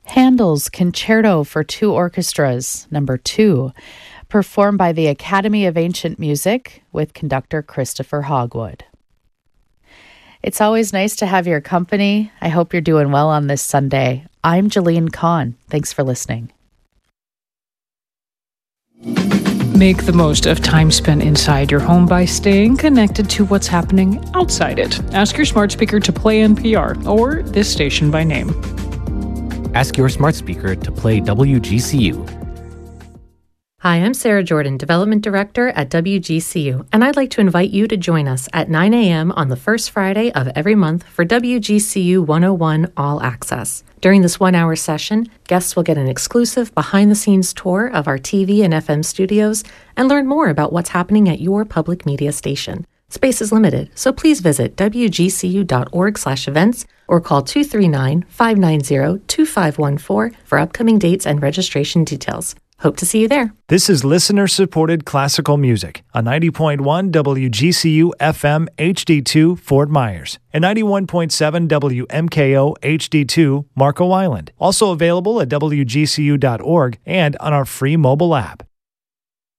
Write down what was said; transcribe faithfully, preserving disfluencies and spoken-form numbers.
Handel's Concerto for Two Orchestras, number two, performed by the Academy of Ancient Music with conductor Christopher Hogwood. It's always nice to have your company. I hope you're doing well on this Sunday. I'm Jillian Kahn. Thanks for listening. Make the most of time spent inside your home by staying connected to what's happening outside it. Ask your smart speaker to play N P R or this station by name. Ask your smart speaker to play W G C U. Hi, I'm Sarah Jordan, Development Director at W G C U, and I'd like to invite you to join us at nine a.m. on the first Friday of every month for W G C U one oh one All Access. During this one-hour session, guests will get an exclusive behind-the-scenes tour of our T V and F M studios and learn more about what's happening at your public media station. Space is limited, so please visit w g c u dot org slash events or call two three nine, five nine zero, two five one four for upcoming dates and registration details. Hope to see you there. This is listener-supported classical music on ninety point one W G C U F M H D two Fort Myers and ninety-one point seven W M K O H D two Marco Island. Also available at w g c u dot org and on our free mobile app.